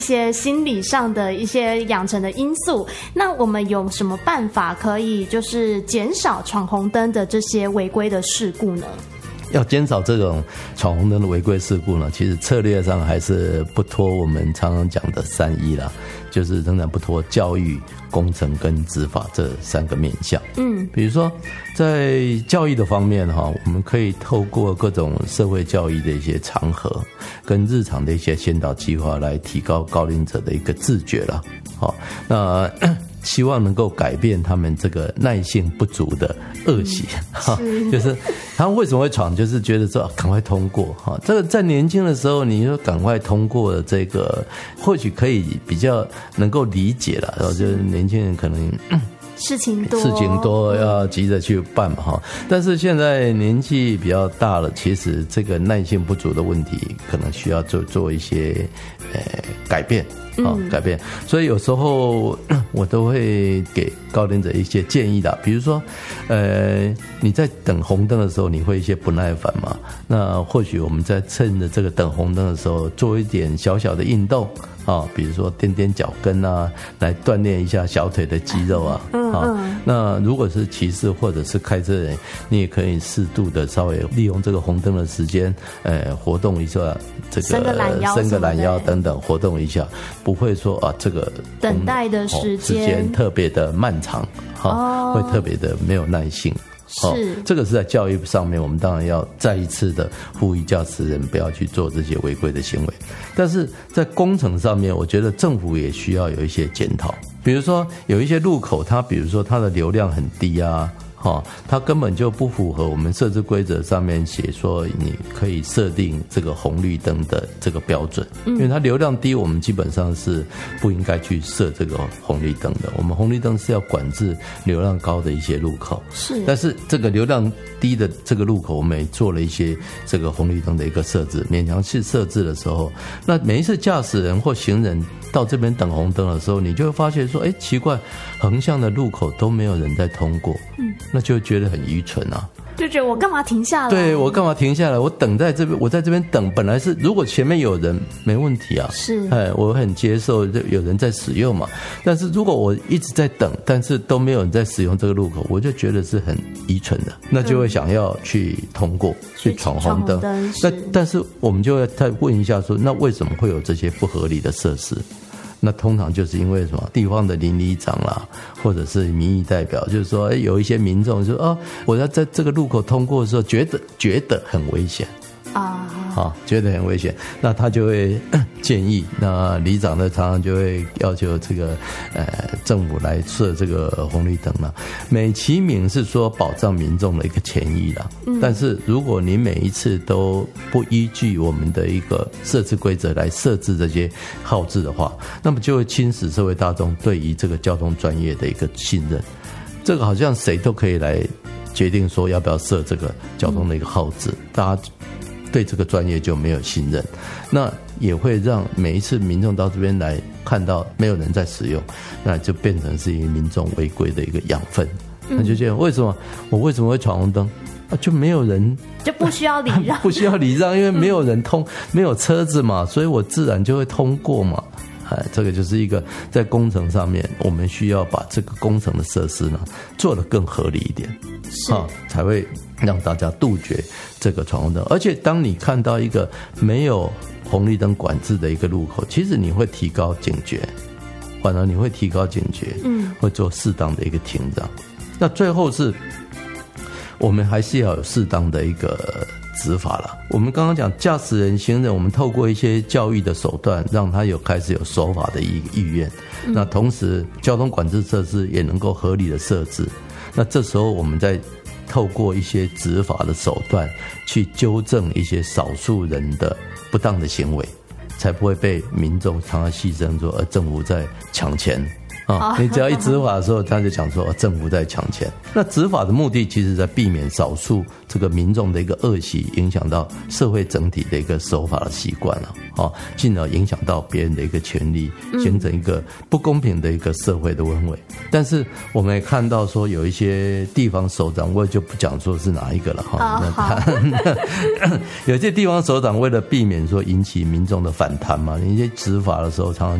一些心理上的一些养成的因素。那我们有什么办法可以就是减少闯红灯的这些违规的事故呢？ 要减少这种闯红灯的违规事故呢，其实策略上还是不脱我们常常讲的3E啦，就是仍然不脱教育、工程跟执法这3个面向。比如说在教育的方面哈，我们可以透过各种社会教育的一些场合跟日常的一些先导计划来提高高龄者的一个自觉啦。好，那希望能够改变他们这个耐性不足的恶习，就是他们为什么会闯，就是觉得说赶快通过哈。这个在年轻的时候，你说赶快通过的这个，或许可以比较能够理解了。然后就是年轻人可能事情多要急着去办嘛哈。但是现在年纪比较大了，其实这个耐性不足的问题，可能需要做一些改变。改变，所以有时候我都会给高龄者一些建议的，比如说，你在等红灯的时候，你会一些不耐烦嘛？那或许我们在趁着这个等红灯的时候，做一点小小的运动啊，比如说踮踮脚跟啊，来锻炼一下小腿的肌肉啊。那如果是骑士或者是开车人，你也可以适度的稍微利用这个红灯的时间，活动一下这个伸个懒腰等等，活动一下。不会说啊，这个等待的时间特别的漫长，会特别的没有耐性。 是， 这个是在教育上面，我们当然要再一次的呼吁驾驶人不要去做这些违规的行为。但是在工程上面，我觉得政府也需要有一些检讨。比如说有一些路口，它比如说它的流量很低啊。它根本就不符合我们设置规则上面写说你可以设定这个红绿灯的这个标准，因为它流量低，我们基本上是不应该去设这个红绿灯的。我们红绿灯是要管制流量高的一些路口，是。但是这个流量低的这个路口，我们也做了一些这个红绿灯的一个设置，勉强去设置的时候，那每一次驾驶人或行人到这边等红灯的时候，你就会发现说，奇怪，横向的路口都没有人在通过，那就觉得很愚蠢啊， 就觉得我干嘛停下来？ 对，我干嘛停下来？我等在这边，我在这边等，本来是如果前面有人没问题啊， 是， 我很接受有人在使用嘛。但是如果我一直在等，但是都没有人在使用这个路口，我就觉得是很愚蠢的，那就会想要去通过，去闯红灯。但是我们就会再问一下说，那为什么会有这些不合理的设施？那通常就是因为什么？地方的邻里长啦，或者是民意代表，就是说，有一些民众说，我要在这个路口通过的时候，觉得很危险觉得很危险，那他就会建议，那里长呢常常就会要求这个政府来设这个红绿灯了。美其名是说保障民众的一个权益啦，但是如果你每一次都不依据我们的一个设置规则来设置这些号志的话，那么就会侵蚀社会大众对于这个交通专业的一个信任。这个好像谁都可以来决定说要不要设这个交通的一个号志，大家对这个专业就没有信任，那也会让每一次民众到这边来看到没有人在使用，那就变成是一个民众违规的一个养分。那就这样，为什么会闯红灯？就没有人， 就不需要礼让， 不需要礼让，因为没有人没有车子嘛，所以我自然就会通过嘛。这个就是一个在工程上面，我们需要把这个工程的设施呢做得更合理一点，才会让大家杜绝这个闯红灯。而且当你看到一个没有红绿灯管制的一个路口，其实你会提高警觉，反而你会提高警觉，会做适当的一个停让。那最后是我们还是要有适当的一个执法了。我们刚刚讲驾驶人、行人，我们透过一些教育的手段，让他开始有守法的意愿。那同时，交通管制设施也能够合理的设置。那这时候，我们再透过一些执法的手段，去纠正一些少数人的不当的行为，才不会被民众常常牺牲说，政府在抢钱你只要一执法的时候，他就讲说政府在抢钱。那执法的目的其实在避免少数这个民众的一个恶习影响到社会整体的一个守法的习惯了，进而影响到别人的一个权利，形成一个不公平的一个社会的氛围。但是我们也看到说有一些地方首长，我也就不讲说是哪一个了有些地方首长为了避免说引起民众的反弹嘛，一些执法的时候常常